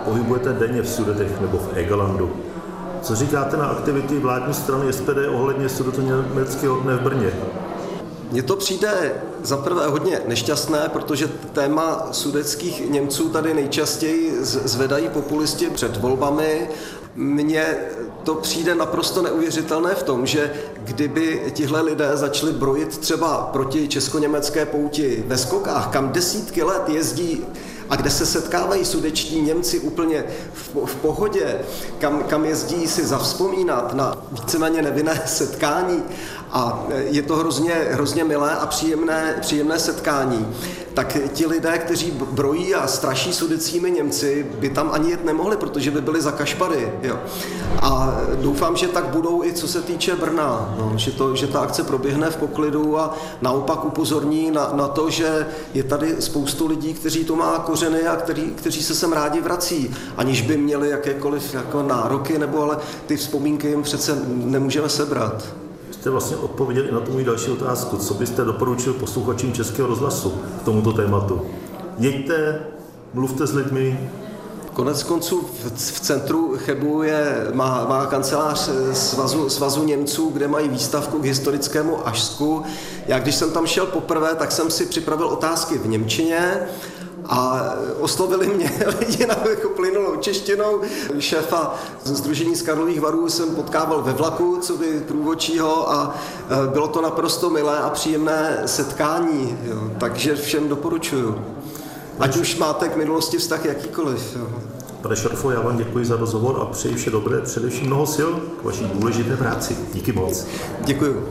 pohybujete denně v Sudetech nebo v Egelandu. Co říkáte na aktivity vládní strany SPD ohledně sudetoněmeckého dne v Brně? Mně to přijde zaprvé hodně nešťastné, protože téma sudetských Němců tady nejčastěji zvedají populisti před volbami. Mně to přijde naprosto neuvěřitelné v tom, že kdyby tihle lidé začali brojit třeba proti česko-německé pouti ve Skokách, kam desítky let jezdí a kde se setkávají sudečtí Němci úplně v pohodě, kam jezdí si zavzpomínat na víceméně nevinné setkání a je to hrozně milé a příjemné setkání, tak ti lidé, kteří brojí a straší sudetskými Němci, by tam ani jet nemohli, protože by byli za kašpary. Jo. A doufám, že tak budou i co se týče Brna, no, že ta akce proběhne v poklidu a naopak upozorní na to, že je tady spoustu lidí, kteří to má kořeny a kteří se sem rádi vrací, aniž by měli jakékoliv jako nároky, ale ty vzpomínky jim přece nemůžeme sebrat. Jste vlastně odpověděli na tu můj další otázku. Co byste doporučil posluchačům Českého rozhlasu k tomuto tématu? Jeďte, mluvte s lidmi. Konec konců v centru Chebu má kancelář Svazu Němců, kde mají výstavku k historickému Ašsku. Já když jsem tam šel poprvé, tak jsem si připravil otázky v němčině a oslovili mě lidi jako plynulou češtinou. Šéfa Sdružení z Karlových Varů jsem potkával ve vlaku, co by průvodčího, a bylo to naprosto milé a příjemné setkání, jo. Takže všem doporučuju. Ať už máte k minulosti vztah jakýkoliv. Jo. Pane Šorfo, já vám děkuji za rozhovor a přeji vše dobré, především mnoho sil k vaší důležité práci. Díky moc. Děkuji.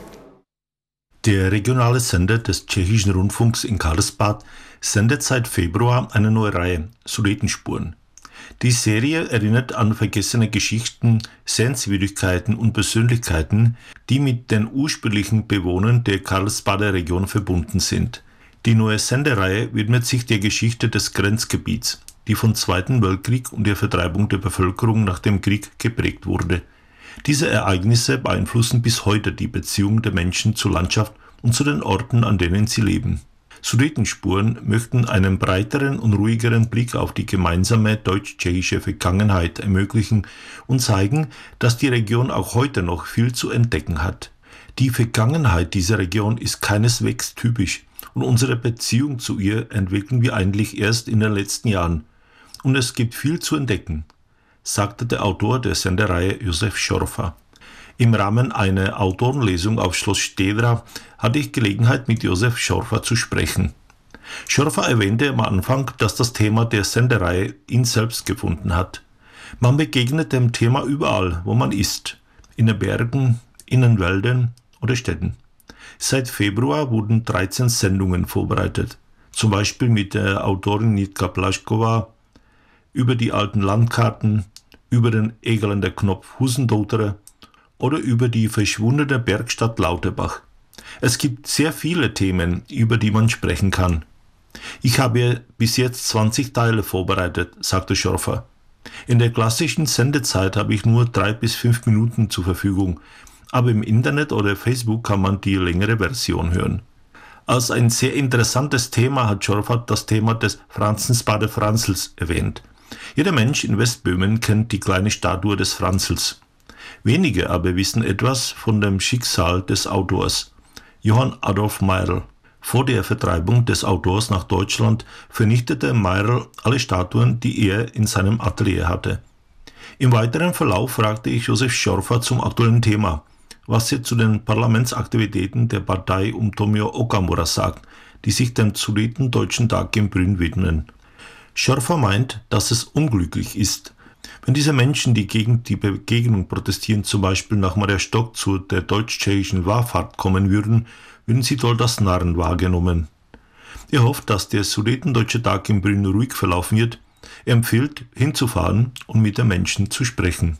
Der regionale Sender des Tschechischen Rundfunks in Karlsbad sendet seit Februar eine neue Reihe, Sudetenspuren. Die Serie erinnert an vergessene Geschichten, Sehenswürdigkeiten und Persönlichkeiten, die mit den ursprünglichen Bewohnern der Karlsbader Region verbunden sind. Die neue Sendereihe widmet sich der Geschichte des Grenzgebiets, die vom Zweiten Weltkrieg und der Vertreibung der Bevölkerung nach dem Krieg geprägt wurde. Diese Ereignisse beeinflussen bis heute die Beziehung der Menschen zur Landschaft und zu den Orten, an denen sie leben. Sudetenspuren möchten einen breiteren und ruhigeren Blick auf die gemeinsame deutsch-tschechische Vergangenheit ermöglichen und zeigen, dass die Region auch heute noch viel zu entdecken hat. Die Vergangenheit dieser Region ist keineswegs typisch und unsere Beziehung zu ihr entwickeln wir eigentlich erst in den letzten Jahren. Und es gibt viel zu entdecken, sagte der Autor der Sendereihe Josef Schorfa. Im Rahmen einer Autorenlesung auf Schloss Stedra hatte ich Gelegenheit, mit Josef Schorfa zu sprechen. Schorfa erwähnte am Anfang, dass das Thema der Sendereihe ihn selbst gefunden hat. Man begegnet dem Thema überall, wo man ist, in den Bergen, in den Wäldern oder Städten. Seit Februar wurden 13 Sendungen vorbereitet, zum Beispiel mit der Autorin Nitka Plaschkova über die alten Landkarten, über den Egeländer Knopf Husendottere oder über die verschwundene Bergstadt Lauterbach. Es gibt sehr viele Themen, über die man sprechen kann. Ich habe bis jetzt 20 Teile vorbereitet, sagte Schorfa. In der klassischen Sendezeit habe ich nur 3 bis 5 Minuten zur Verfügung, aber im Internet oder Facebook kann man die längere Version hören. Als ein sehr interessantes Thema hat Schorfa das Thema des Franzensbader Franzels erwähnt. Jeder Mensch in Westböhmen kennt die kleine Statue des Franzels. Wenige aber wissen etwas von dem Schicksal des Autors, Johann Adolf Meyerl. Vor der Vertreibung des Autors nach Deutschland vernichtete Meyerl alle Statuen, die er in seinem Atelier hatte. Im weiteren Verlauf fragte ich Josef Schorfa zum aktuellen Thema, was er zu den Parlamentsaktivitäten der Partei um Tomio Okamura sagt, die sich dem Sudetendeutschen Tag in Brünn widmen. Schorfa meint, dass es unglücklich ist, wenn diese Menschen, die gegen die Begegnung protestieren, zum Beispiel nach Mariastock zu der deutsch-tschechischen Wallfahrt kommen würden, würden sie dort als Narren wahrgenommen. Er hofft, dass der Sudetendeutsche Tag in Brünn ruhig verlaufen wird. Er empfiehlt, hinzufahren und mit den Menschen zu sprechen.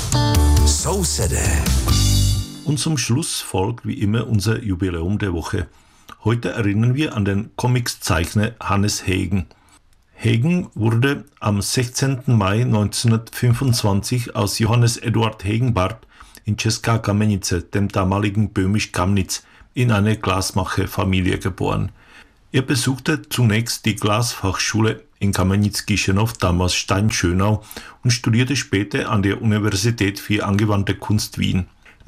So said it. Und zum Schluss folgt wie immer unser Jubiläum der Woche. Heute erinnern wir an den Comicszeichner Hannes Hagen. Hagen wurde am 16. Mai 1925 aus Johannes Eduard Hagenbart in Česká Kamenice, dem damaligen Böhmisch Kamnitz, in eine Glasmacherfamilie geboren. Er besuchte zunächst die Glasfachschule in Kamenic-Gischenow, damals Steinschönau, und studierte später an der Universität für angewandte Kunst Wien.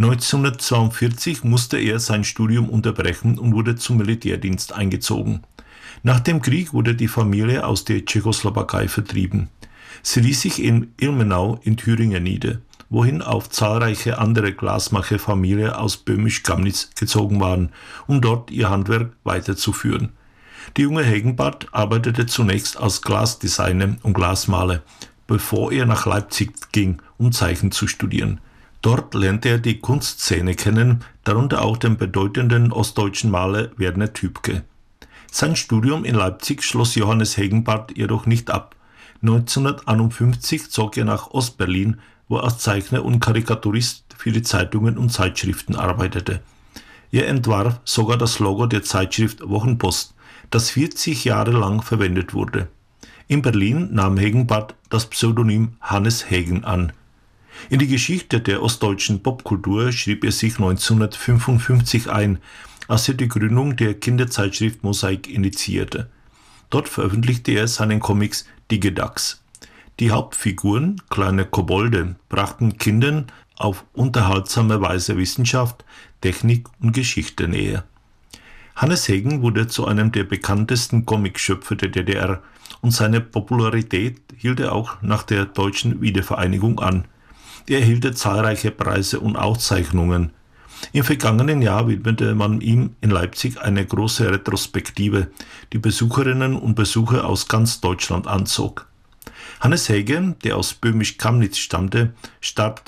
1942 musste er sein Studium unterbrechen und wurde zum Militärdienst eingezogen. Nach dem Krieg wurde die Familie aus der Tschechoslowakei vertrieben. Sie ließ sich in Ilmenau in Thüringen nieder, wohin auch zahlreiche andere Glasmacherfamilien aus Böhmisch-Kamnitz gezogen waren, um dort ihr Handwerk weiterzuführen. Der junge Hegenbarth arbeitete zunächst als Glasdesigner und Glasmaler, bevor er nach Leipzig ging, um Zeichen zu studieren. Dort lernte er die Kunstszene kennen, darunter auch den bedeutenden ostdeutschen Maler Werner Tübke. Sein Studium in Leipzig schloss Johannes Hegenbarth jedoch nicht ab. 1951 zog er nach Ostberlin, wo er als Zeichner und Karikaturist für die Zeitungen und Zeitschriften arbeitete. Er entwarf sogar das Logo der Zeitschrift Wochenpost, das 40 Jahre lang verwendet wurde. In Berlin nahm Hegenbarth das Pseudonym Hannes Hegen an. In die Geschichte der ostdeutschen Popkultur schrieb er sich 1955 ein, als er die Gründung der Kinderzeitschrift Mosaik initiierte. Dort veröffentlichte er seinen Comics Digedax. Die Hauptfiguren, kleine Kobolde, brachten Kindern auf unterhaltsame Weise Wissenschaft, Technik und Geschichte näher. Hannes Hegen wurde zu einem der bekanntesten Comicschöpfer der DDR und seine Popularität hielt er auch nach der deutschen Wiedervereinigung an. Er erhielt zahlreiche Preise und Auszeichnungen. Im vergangenen Jahr widmete man ihm in Leipzig eine große Retrospektive, die Besucherinnen und Besucher aus ganz Deutschland anzog. Hannes Hegen, der aus Böhmisch-Kamnitz stammte, starb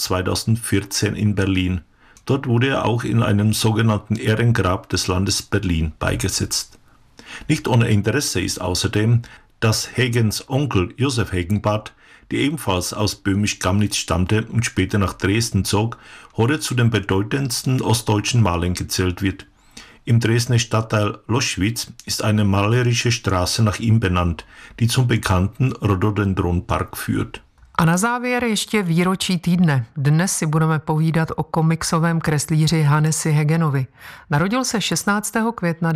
2014 in Berlin. Dort wurde er auch in einem sogenannten Ehrengrab des Landes Berlin beigesetzt. Nicht ohne Interesse ist außerdem, dass Hegens Onkel Josef Hegenbarth, der ebenfalls aus Böhmisch-Kamnitz stammte und später nach Dresden zog, heute zu den bedeutendsten ostdeutschen Malern gezählt wird. Im Dresdner Stadtteil Loschwitz ist eine malerische Straße nach ihm benannt, die zum bekannten Rhododendronpark führt. A na závěr ještě výročí týdne. Dnes si budeme povídat o komiksovém kreslíři Hannesi Hegenovi. Narodil se 16. května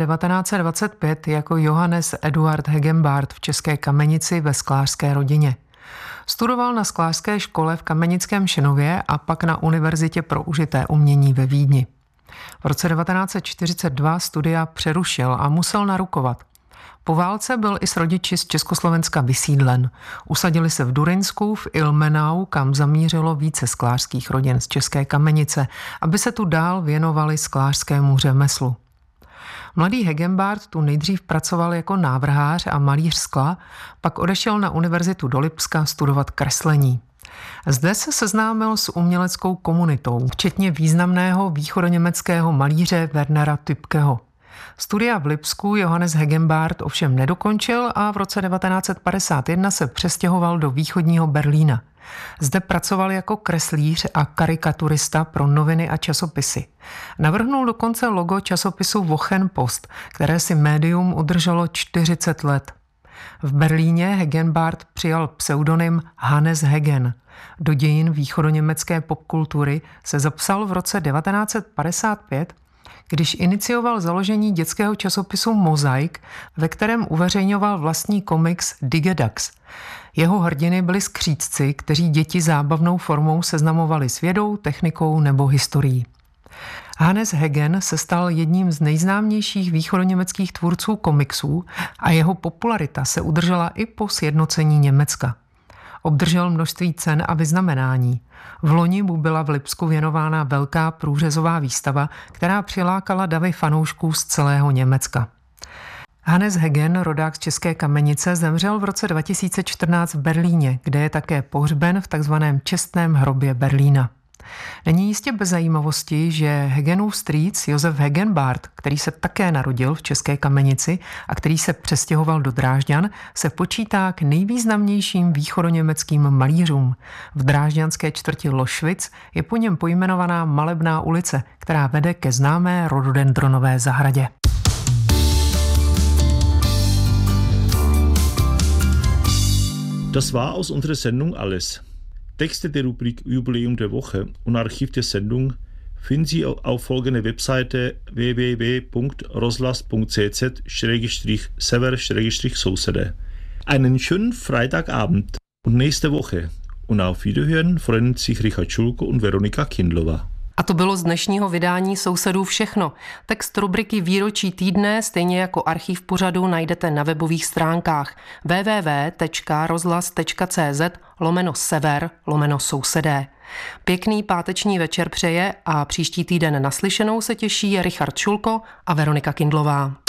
1925 jako Johannes Eduard Hegenbarth v České Kamenici ve sklářské rodině. Studoval na sklářské škole v Kamenickém Šenově a pak na Univerzitě pro užité umění ve Vídni. V roce 1942 studia přerušil a musel narukovat. Po válce byl i s rodiči z Československa vysídlen. Usadili se v Durinsku, v Ilmenau, kam zamířilo více sklářských rodin z České Kamenice, aby se tu dál věnovali sklářskému řemeslu. Mladý Hegenbarth tu nejdřív pracoval jako návrhář a malíř skla, pak odešel na univerzitu do Lipska studovat kreslení. Zde se seznámil s uměleckou komunitou, včetně významného východoněmeckého malíře Wernera Tübkeho. Studia v Lipsku Johannes Hegenbarth ovšem nedokončil a v roce 1951 se přestěhoval do východního Berlína. Zde pracoval jako kreslíř a karikaturista pro noviny a časopisy. Navrhnul dokonce logo časopisu Wochenpost, které si médium udrželo 40 let. V Berlíně Hegenbarth přijal pseudonym Hannes Hegen. Do dějin východoněmecké popkultury se zapsal v roce 1955, když inicioval založení dětského časopisu Mosaik, ve kterém uveřejňoval vlastní komiks Digedax. Jeho hrdiny byli skřídci, kteří děti zábavnou formou seznamovali s vědou, technikou nebo historií. Hannes Hegen se stal jedním z nejznámějších východoněmeckých tvůrců komiksů a jeho popularita se udržela i po sjednocení Německa. Obdržel množství cen a vyznamenání. V loni mu byla v Lipsku věnována velká průřezová výstava, která přilákala davy fanoušků z celého Německa. Hannes Hegen, rodák z České Kamenice, zemřel v roce 2014 v Berlíně, kde je také pohřben v takzvaném čestném hrobě Berlína. Není jistě bez zajímavosti, že Hegenův strýc Josef Hegenbarth, který se také narodil v České Kamenici a který se přestěhoval do Drážďan, se počítá k nejvýznamnějším východoněmeckým malířům. V drážďanské čtvrti Loschwitz je po něm pojmenovaná Malebná ulice, která vede ke známé rhododendronové zahradě. Das war aus unserer Sendung alles. Texte der Rubrik Jubiläum der Woche und Archiv der Sendung finden Sie auf folgende Webseite www.roslas.cz/sever/sousede. Einen schönen Freitagabend und nächste Woche. Und auf Wiederhören freuen sich Richard Schulko und Veronika Kindlová. A to bylo z dnešního vydání Sousedů všechno. Text rubriky Výročí týdne, stejně jako archiv pořadu, najdete na webových stránkách www.rozhlas.cz/sever/sousedé. Pěkný páteční večer přeje a příští týden naslyšenou se těší Richard Šulko a Veronika Kindlová.